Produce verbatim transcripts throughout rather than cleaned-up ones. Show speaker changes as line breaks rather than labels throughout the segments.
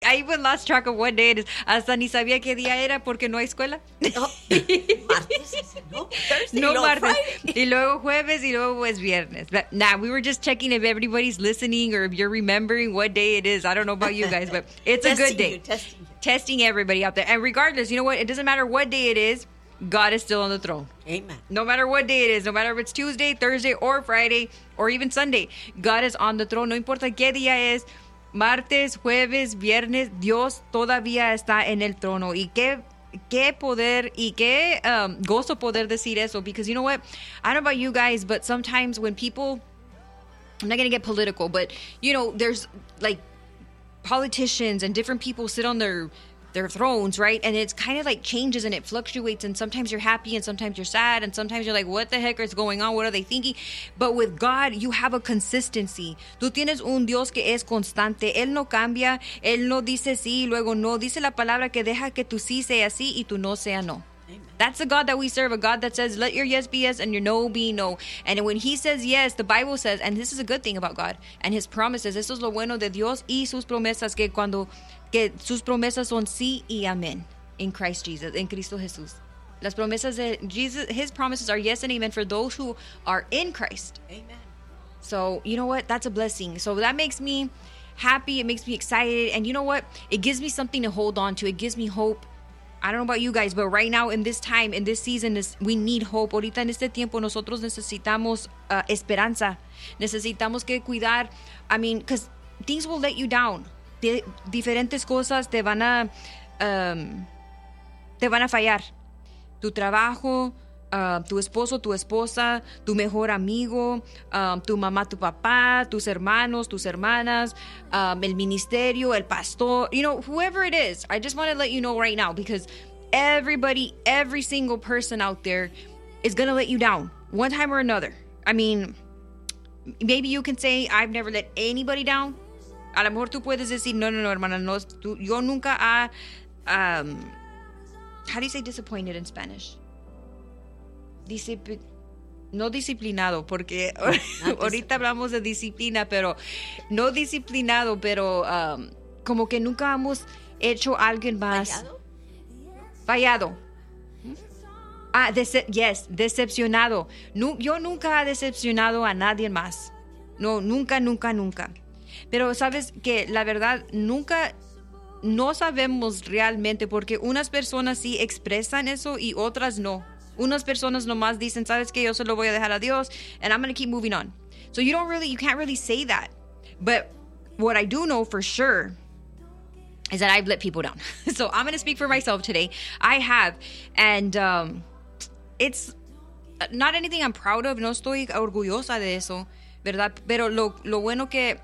I even lost track of what day it is. Hasta ni sabía qué día era porque no hay escuela.
No, martes, no, Thursday,
No
no,
martes.
Friday.
Y luego jueves y luego es viernes. But, nah, we were just checking if everybody's listening or if you're remembering what day it is. I don't know about you guys, but it's a good
Testing
day.
you, testing you.
Testing everybody out there. And regardless, you know what? It doesn't matter what day it is. God is still on the throne.
Amen.
No matter what day it is, no matter if it's Tuesday, Thursday, or Friday, or even Sunday, God is on the throne. No importa qué día es, martes, jueves, viernes, Dios todavía está en el trono. Y qué, qué poder y qué um, gozo poder decir eso. Because you know what? I don't know about you guys, but sometimes when people, I'm not going to get political, but you know, there's like politicians and different people sit on their their thrones, right? And it's kind of like changes and it fluctuates, and sometimes you're happy and sometimes you're sad and sometimes you're like, what the heck is going on? What are they thinking? But with God, you have a consistency. Tú tienes un Dios que es constante. Él no cambia. Él no dice sí, luego no. Dice la palabra que deja que tu sí sea sí y tu no sea no.
Amen.
That's the God that we serve, a God that says, let your yes be yes and your no be no. And when he says yes, the Bible says, and this is a good thing about God and his promises, eso es lo bueno de Dios y sus promesas, que cuando que sus promesas son sí y amén in Christ Jesus, en Cristo Jesús. Las promesas de Jesus, his promises are yes and amen for those who are in Christ.
Amen.
So, you know what? That's a blessing. So that makes me happy. It makes me excited. And you know what? It gives me something to hold on to. It gives me hope. I don't know about you guys, but right now in this time, in this season, this, we need hope. Ahorita en este tiempo nosotros necesitamos uh, esperanza. Necesitamos que cuidar. I mean, because things will let you down. De, diferentes cosas te van a um, te van a fallar. Tu trabajo, uh, tu esposo, tu esposa, tu mejor amigo, um, tu mamá, tu papá, tus hermanos, tus hermanas, um, el ministerio, el pastor, you know, whoever it is. I just want to let you know right now, because everybody, every single person out there is going to let you down one time or another. I mean, maybe you can say, I've never let anybody down. A lo mejor tú puedes decir, no, no, no, hermana, no, tú, yo nunca ha, um, how do you say disappointed in Spanish? Discipl- no disciplinado, porque
No,
ahorita hablamos de disciplina, pero no disciplinado, pero um, como que nunca hemos hecho a alguien más
¿Fallado?
fallado. Ah, dece- yes, decepcionado. Nu- yo nunca he decepcionado a nadie más. No, nunca, nunca, nunca. Pero sabes que la verdad nunca no sabemos realmente, porque unas personas sí expresan eso y otras no. Unas personas nomás dicen, sabes que yo solo voy a dejar a Dios and I'm going to keep moving on. So you don't really, you can't really say that. But what I do know for sure is that I've let people down. So I'm going to speak for myself today. I have. And um, it's not anything I'm proud of. No estoy orgullosa de eso, ¿verdad? Pero lo, lo bueno que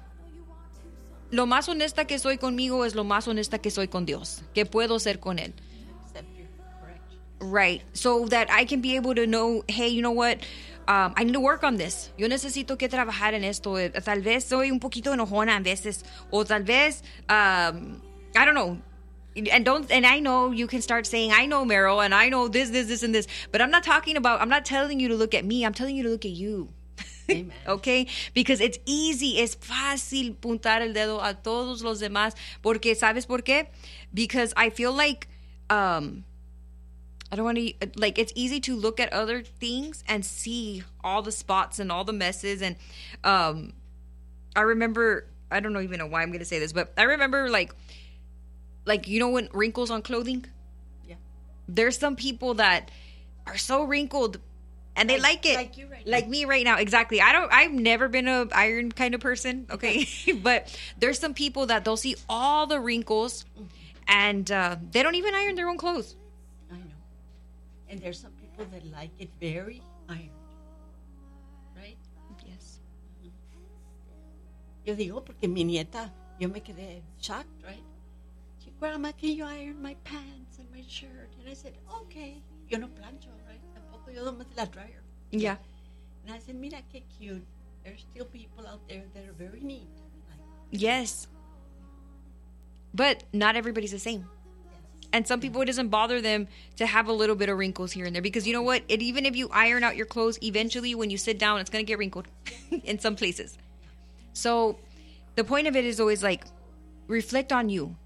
lo más honesta que soy conmigo es lo más honesta que soy con Dios, que puedo ser con Él.
Accept your correction.
Right. So that I can be able to know, hey, you know what? Um, I need to work on this. Yo necesito que trabajar en esto. Eh, Tal vez soy un poquito enojona a veces. O tal vez, um, I don't know. And don't, and I know you can start saying, I know Meryl, and I know this, this, this, and this. But I'm not talking about, I'm not telling you to look at me. I'm telling you to look at you.
Amen.
Okay, because it's easy, es fácil puntar el dedo a todos los demás, porque ¿sabes por qué? Because I feel like um I don't want to, like, it's easy to look at other things and see all the spots and all the messes. And um I remember, I don't know even know why I'm going to say this, but I remember like like you know when wrinkles on clothing?
Yeah.
There's some people that are so wrinkled and they like,
Like-
it.
like you right now.
Like me right now. Exactly. I don't, I've never been a iron kind of person. Okay. But there's some people that they'll see all the wrinkles and uh, they don't even iron their own clothes.
I know. And there's some people that like it very ironed. Right?
Yes.
Yo digo porque mi nieta, yo me quedé shocked, right? She, Grandma, can you iron my pants and my shirt? And I said, okay. Yo no plancho, right? Tampoco yo nomás la dryer.
Yeah.
And I said, mira qué cute. There's still people out there that are very neat. Like,
Yes. But not everybody's the same.
yes.
And some people, it doesn't bother them to have a little bit of wrinkles here and there, because you know what? It, even if you iron out your clothes, eventually when you sit down, it's going to get wrinkled in some places. So the point of it is always like, reflect on you.